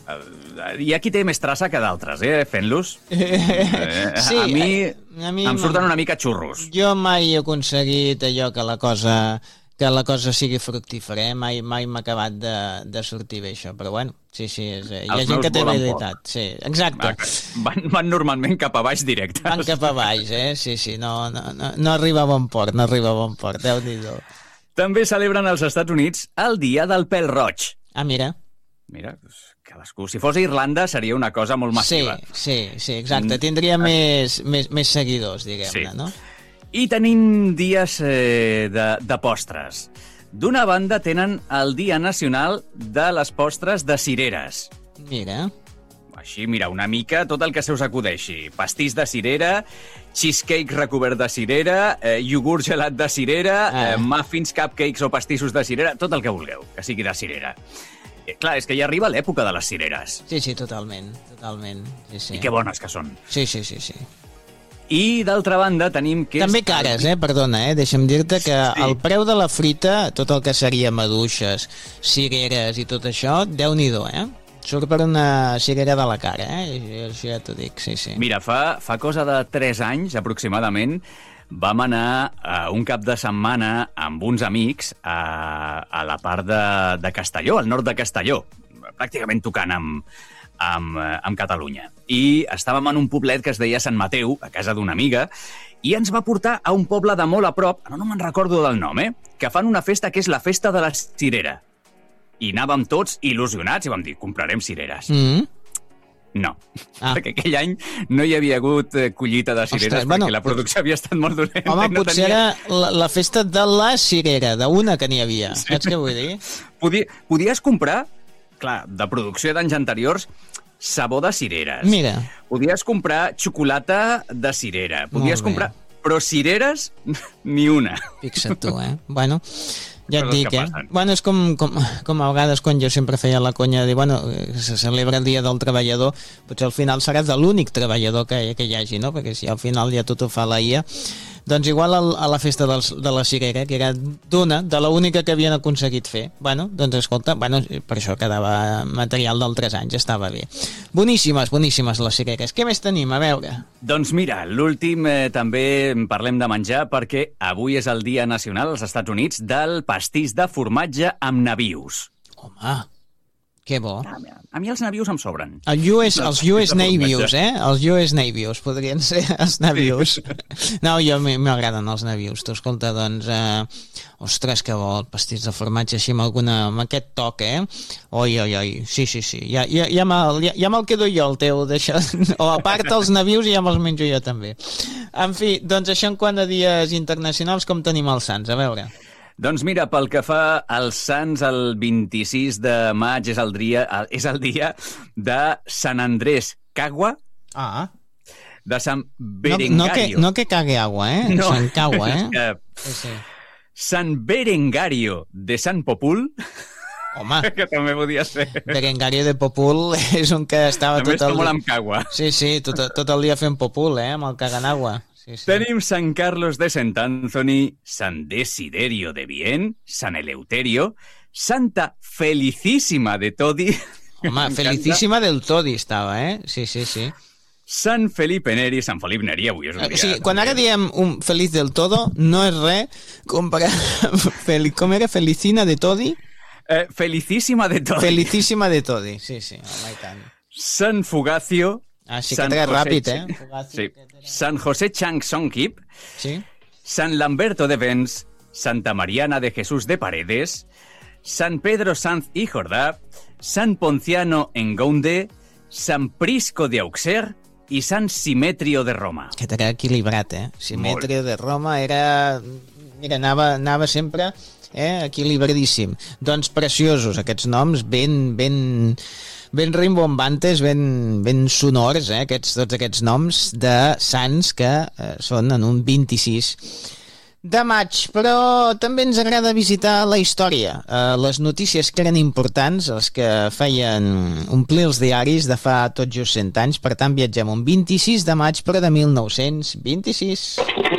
hi ha qui té més traça que d'altres, fent-los. Sí, a mi em surten una mica xurros. Jo mai he aconseguit allò que la cosa sigui fructífera, mai m'ha acabat de sortir bé això, però bueno, sí, hi ha gent que té habilitat. Sí, exacte. Van normalment cap a baix directes. Van cap a baix, sí, no arriba a bon port, Déu-n'hi-do. També celebren als Estats Units el Dia del Pèl Roig. Ah, mira. Mira, cadascú. Si fos a Irlanda seria una cosa molt massiva. Sí, exacte. Tindria més seguidors, diguem-ne, no? I tenim dies de postres. D'una banda tenen el Dia Nacional de les Postres de Cireres. Mira. Així, mira, una mica tot el que se us acudeixi. Pastís de cirera, cheesecake recobert de cirera, iogurt gelat de cirera, muffins, cupcakes o pastissos de cirera, tot el que vulgueu, que sigui de cirera. Clar, és que ja arriba l'època de les cireres. Sí, totalment. Sí. I que bones que són. Sí. I, d'altra banda, tenim que... També cares, perdona, deixa'm dir-te que el preu de la fruita, tot el que seria maduixes, cireres i tot això, Déu-n'hi-do, Surt per una cirera de la cara, Això ja t'ho dic, sí. Mira, fa cosa de 3 anys, aproximadament, vam anar un cap de setmana amb uns amics a la part de Castelló, al nord de Castelló, pràcticament tocant amb Catalunya. I estàvem en un poblet que es deia Sant Mateu, a casa d'una amiga, i ens va portar a un poble de molt a prop, no me'n recordo del nom, que fan una festa que és la Festa de la Cirera. I anàvem tots il·lusionats i vam dir, comprarem cireres. No, perquè aquell any no hi havia hagut collita de cireres. Ostres, perquè la producció havia estat molt dolenta. Home, potser era la festa de la cirera, d'una que n'hi havia. Saps què vull dir? Podies comprar, clar, de producció d'anys anteriors, sabó de cireres. Mira. Podies comprar xocolata de cirera. Podies comprar... Però cireres, ni una. Fixa't tu, Bueno... Ja et dic, Bueno, és com a vegades quan jo sempre feia la conya de dir, bueno, se celebra el Dia del Treballador, potser al final serà de l'únic treballador que hi hagi, no? Perquè si al final ja tot ho fa la IA, doncs igual a la festa de la cirera, que era de l'única que havien aconseguit fer. Bueno, doncs escolta, per això quedava material d'altres anys, estava bé. Boníssimes les cireres. Què més tenim? A veure. Doncs mira, l'últim també parlem de menjar perquè avui és el Dia Nacional als Estats Units del pastís de formatge amb nabius. Home, que bo. A mi els nabius em sobren. Els US Navius, Els US Navius podrien ser els nabius. No, jo m'agraden els nabius. Tu, escolta, doncs... Ostres, que bo, el pastís de formatge així amb aquest toc, Oi. Sí. Ja me'l quedo jo, el teu, d'això. O a part els nabius i ja me'ls menjo jo també. En fi, doncs això en quant a dies internacionals, com tenim els Sants? A veure... Doncs mira, pel que fa als Sants, el 26 de maig és el dia de Sant Andrés Cagua, de Sant Berengario. No que cague agua, No. Sant Cagua, Sí. Sant Berengario de Sant Popul. Home, que també podia ser. Berengario de Popul és un que estava també tot el dia... També està molt amb cagua. Sí, tot el dia fent Popul, amb el caganagua. Sí. Tenim Sant Carlos de Sant Anthony, Sant Desiderio de Vienne, Sant Eleuterio, Santa Felicísima de Todi... Home, Felicísima del Todi estava, Sí. Sant Felipe Neri, Sant Felip Neri, avui és un dia... Sí, quan ara diem un Feliz del Todo, no és res comparar... Com era? Felicina de Todi? Felicísima de Todi. Felicísima de Todi, sí, home, i tant. Sant Fugacio... Sí que tragués ràpid, Sí. Sant José Chang Songkip, sí. Sant Lamberto de Vents, Santa Mariana de Jesús de Paredes, Sant Pedro Sanz i Jordà, Sant Ponciano en Gounde, Sant Prisco de Auxerre i Sant Simetrio de Roma. Que era equilibrat, Simetrio de Roma era... Mira, anava sempre equilibradíssim. Doncs preciosos, aquests noms, ben rimbombantes, ben sonors, tots aquests noms de sants que són en un 26 de maig, però també ens agrada visitar la història, les notícies que eren importants, els que feien omplir els diaris de fa tot just 100 anys, per tant viatgem un 26 de maig, però de 1926.